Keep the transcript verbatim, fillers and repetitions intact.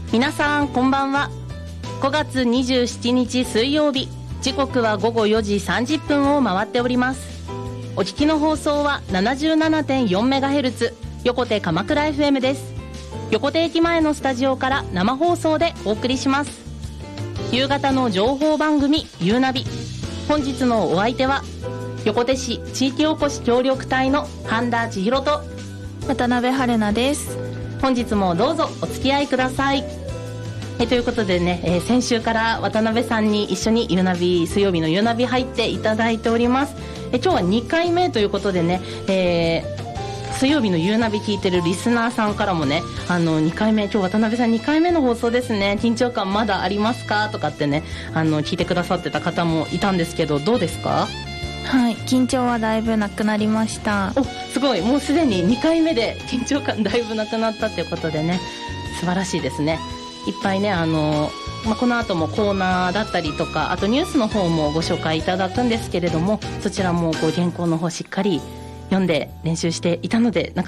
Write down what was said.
皆さんこんばんは。ごがつにじゅうしちにち水曜日、時刻はごごよじさんじゅっぷんを回っております。お聞きの放送は ななじゅうななてんよんメガヘルツ 横手鎌倉 エフエム です。横手駅前のスタジオから生放送でお送りします。夕方の情報番組ゆうナビ、本日のお相手は横手市地域おこし協力隊の半田千尋と渡辺春菜です。 本日もどうぞお付き合いください。えということでね、えー、先週から渡辺さんに一緒にゆうナビ、水曜日のゆうナビ入っていただいております。え今日はにかいめということでね、えー、水曜日のゆうナビ聞いてるリスナーさんからもね、あのにかいめ、今日渡辺さんにかいめの放送ですね、緊張感まだありますかとかってね、あの聞いてくださってた方もいたんですけど、どうですか？ はい、緊張はだいぶなくなりました。 お、すごい、もうすでににかいめで緊張感だいぶなくなったということでね、素晴らしいですね。いっぱいね、あの、まあ、この後もコーナーだったりとか、あとニュースの方もご紹介いただくんですけれども、そちらもこう原稿の方しっかり読んで練習していたので、なんか